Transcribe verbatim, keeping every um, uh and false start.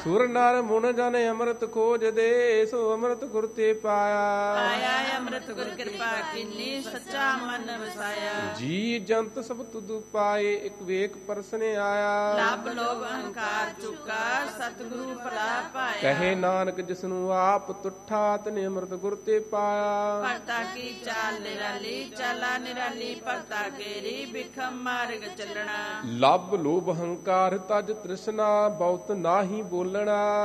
ਸੁਰ ਨਰ ਮੁਨ ਜਨ ਅੰਮ੍ਰਿਤ ਖੋਜ ਦੇ, ਸੋ ਅੰਮ੍ਰਿਤ ਗੁਰ ਤੇ ਪਾਇਆ। ਪਾਇਆ ਅੰਮ੍ਰਿਤ ਗੁਰ ਕਿਰਪਾ ਕੀਨੀ, ਸੱਚਾ ਮਨ ਵਸਾਇਆ। ਜੀ ਜੰਤ ਸਭ ਤੁਧ ਪਾਏ, ਇੱਕ ਵੇਖ ਪਰਸਨੇ ਆਇਆ। ਲੱਭ ਲੋਭ ਅਹੰਕਾਰ ਚੁਕਾ, ਸਤਿਗੁਰੂ ਭਲਾ ਪਾਇਆ। ਕਹੇ ਨਾਨਕ ਜਿਸਨੂੰ ਆਪ ਤੁਠਾ, ਤਨੇ ਅੰਮ੍ਰਿਤ ਗੁਰ ਤੇ ਪਾਇਆ। ਭਗਤਾ ਕੀ ਚਾਲ ਨਿਰਾਲੀ, ਚਾਲਾ ਨਿਰਾਲੀ ਭਗਤਾ ਕੇਰੀ, ਬਿਖਮ ਮਾਰਗ ਚੱਲਣਾ। ਲੱਭ ਲੋਭ ਹੰਕਾਰ ਤਜ ਤ੍ਰਿਸ਼ਨਾ, ਬਹੁਤ ਨਾਹੀ ਬੋਲਣਾ।